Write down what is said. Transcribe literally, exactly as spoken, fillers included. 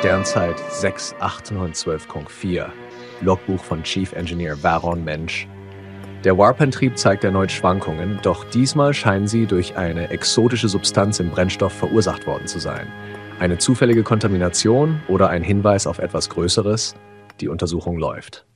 Sternzeit sechs acht neun zwölf Konk vier. Logbuch von Chief Engineer Varon Mensch. Der Warp-Antrieb zeigt erneut Schwankungen, doch diesmal scheinen sie durch eine exotische Substanz im Brennstoff verursacht worden zu sein. Eine zufällige Kontamination oder ein Hinweis auf etwas Größeres? Die Untersuchung läuft.